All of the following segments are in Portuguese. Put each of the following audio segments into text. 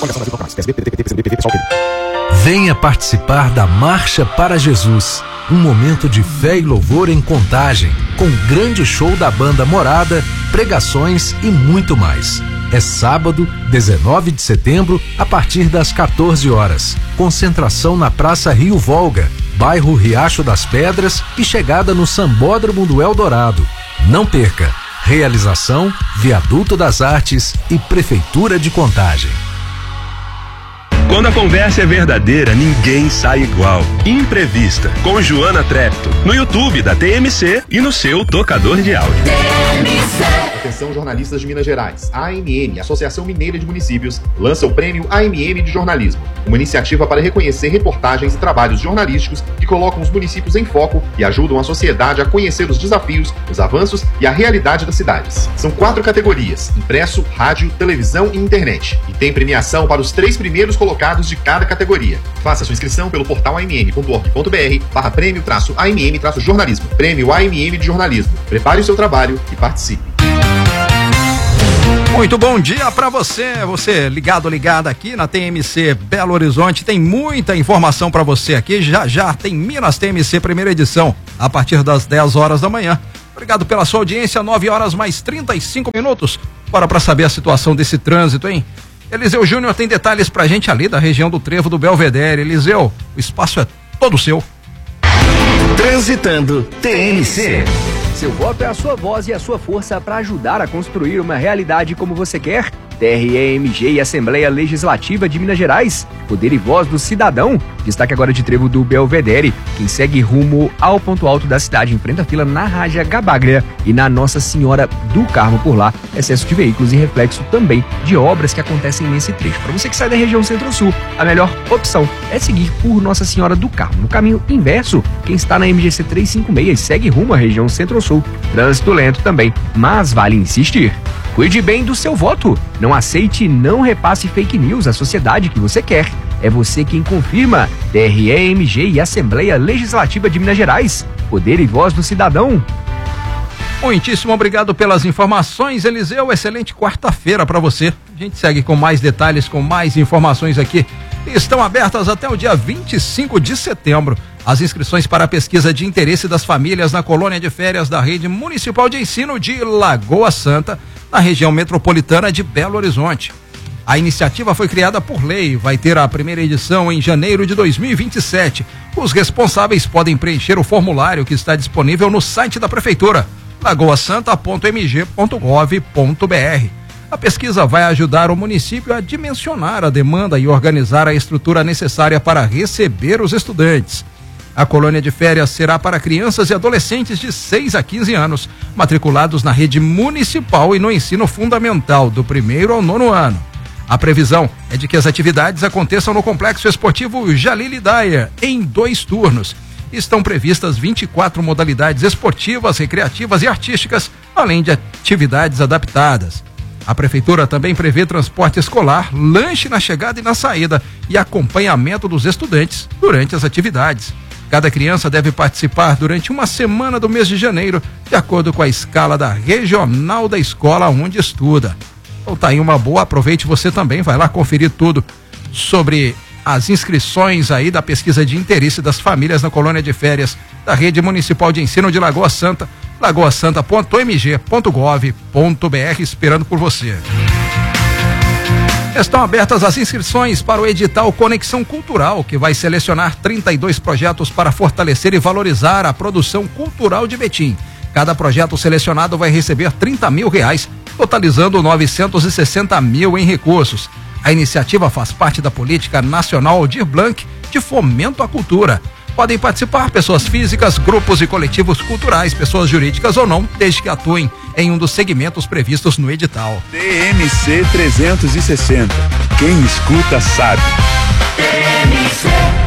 Venha participar da Marcha para Jesus, um momento de fé e louvor em Contagem, com grande show da banda Morada, pregações e muito mais. É sábado, 19 de setembro, a partir das 14 horas. Concentração na Praça Rio Volga, bairro Riacho das Pedras e chegada no Sambódromo do Eldorado. Não perca! Realização, Viaduto das Artes e Prefeitura de Contagem. Quando a conversa é verdadeira, ninguém sai igual. Imprevista, com Joana Trepto, no YouTube da TMC e no seu tocador de áudio. Atenção, jornalistas de Minas Gerais. A AMM, Associação Mineira de Municípios, lança o Prêmio AMM de Jornalismo, uma iniciativa para reconhecer reportagens e trabalhos jornalísticos que colocam os municípios em foco e ajudam a sociedade a conhecer os desafios, os avanços e a realidade das cidades. São 4 categorias: impresso, rádio, televisão e internet. E tem premiação para os 3 primeiros colocados de cada categoria. Faça sua inscrição pelo portal amm.org.br/prêmio-AMM-jornalismo. Prêmio AMM de Jornalismo. Prepare o seu trabalho e participe. Muito bom dia para você ligada aqui na TMC Belo Horizonte. Tem muita informação para você aqui. Já tem Minas TMC primeira edição a partir das 10 horas da manhã. Obrigado pela sua audiência. 9 horas mais 35 minutos. Bora para saber a situação desse trânsito, hein? Eliseu Júnior tem detalhes pra gente ali da região do Trevo do Belvedere. Eliseu, o espaço é todo seu. Transitando TMC. Seu voto é a sua voz e a sua força para ajudar a construir uma realidade como você quer. TRE-MG e Assembleia Legislativa de Minas Gerais. Poder e voz do cidadão. Destaque agora de Trevo do Belvedere. Quem segue rumo ao ponto alto da cidade enfrenta fila na Rádia Gabaglia e na Nossa Senhora do Carmo por lá. Excesso de veículos e reflexo também de obras que acontecem nesse trecho. Para você que sai da região Centro-Sul, a melhor opção é seguir por Nossa Senhora do Carmo. No caminho inverso, quem está na MGC 356 segue rumo à região Centro-Sul. Trânsito lento também, mas vale insistir. Cuide bem do seu voto. Não aceite e não repasse fake news à sociedade que você quer. É você quem confirma. TRE-MG e Assembleia Legislativa de Minas Gerais. Poder e voz do cidadão. Muitíssimo obrigado pelas informações, Eliseu. Excelente quarta-feira para você. A gente segue com mais detalhes, com mais informações aqui. Estão abertas até o dia 25 de setembro. As inscrições para a pesquisa de interesse das famílias na colônia de férias da Rede Municipal de Ensino de Lagoa Santa, na região metropolitana de Belo Horizonte. A iniciativa foi criada por lei, vai ter a primeira edição em janeiro de 2027. Os responsáveis podem preencher o formulário que está disponível no site da Prefeitura, lagoasanta.mg.gov.br. A pesquisa vai ajudar o município a dimensionar a demanda e organizar a estrutura necessária para receber os estudantes. A colônia de férias será para crianças e adolescentes de 6 a 15 anos, matriculados na rede municipal e no ensino fundamental, do 1º ao 9º ano. A previsão é de que as atividades aconteçam no Complexo Esportivo Jalil Daia, em 2 turnos. Estão previstas 24 modalidades esportivas, recreativas e artísticas, além de atividades adaptadas. A Prefeitura também prevê transporte escolar, lanche na chegada e na saída e acompanhamento dos estudantes durante as atividades. Cada criança deve participar durante uma semana do mês de janeiro, de acordo com a escala da regional da escola onde estuda. Então tá aí uma boa, aproveite você também, vai lá conferir tudo sobre as inscrições aí da pesquisa de interesse das famílias na colônia de férias da Rede Municipal de Ensino de Lagoa Santa, lagoasanta.mg.gov.br, esperando por você. Estão abertas as inscrições para o edital Conexão Cultural, que vai selecionar 32 projetos para fortalecer e valorizar a produção cultural de Betim. Cada projeto selecionado vai receber R$30 mil, totalizando 960 mil em recursos. A iniciativa faz parte da Política Nacional Aldir Blanc de Fomento à Cultura. Podem participar pessoas físicas, grupos e coletivos culturais, pessoas jurídicas ou não, desde que atuem em um dos segmentos previstos no edital. TMC 360. Quem escuta sabe. TMC.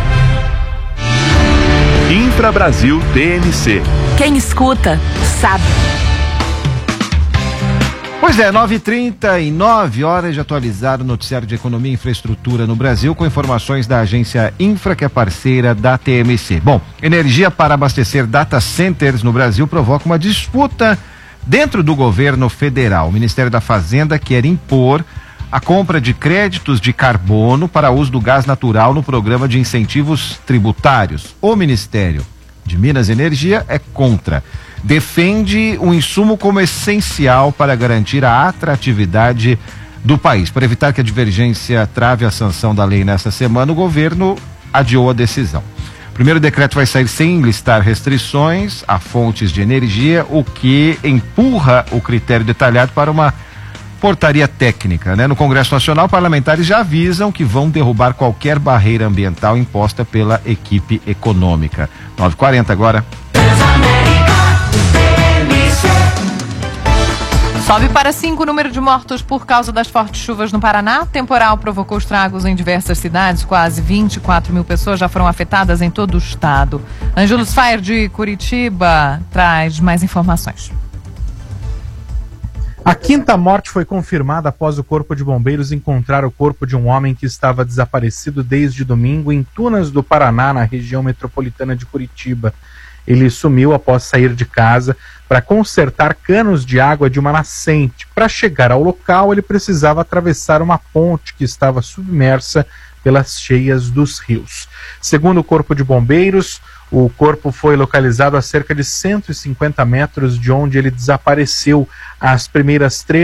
Infra Brasil TMC. Quem escuta sabe. Pois é, 9h39, hora de atualizar o noticiário de economia e infraestrutura no Brasil com informações da agência Infra, que é parceira da TMC. Bom, energia para abastecer data centers no Brasil provoca uma disputa dentro do governo federal. O Ministério da Fazenda quer impor a compra de créditos de carbono para uso do gás natural no programa de incentivos tributários. O Ministério de Minas e Energia é contra. Defende o insumo como essencial para garantir a atratividade do país. Para evitar que a divergência trave a sanção da lei nesta semana, o governo adiou a decisão. O primeiro decreto vai sair sem listar restrições a fontes de energia, o que empurra o critério detalhado para uma portaria técnica, né? No Congresso Nacional, parlamentares já avisam que vão derrubar qualquer barreira ambiental imposta pela equipe econômica. 9h40 agora. Sobe para 5 o número de mortos por causa das fortes chuvas no Paraná. Temporal provocou estragos em diversas cidades. Quase 24 mil pessoas já foram afetadas em todo o estado. Ângelos Fair de Curitiba traz mais informações. A quinta morte foi confirmada após o Corpo de Bombeiros encontrar o corpo de um homem que estava desaparecido desde domingo em Tunas do Paraná, na região metropolitana de Curitiba. Ele sumiu após sair de casa para consertar canos de água de uma nascente. Para chegar ao local, ele precisava atravessar uma ponte que estava submersa pelas cheias dos rios. Segundo o Corpo de Bombeiros, o corpo foi localizado a cerca de 150 metros de onde ele desapareceu. As primeiras 3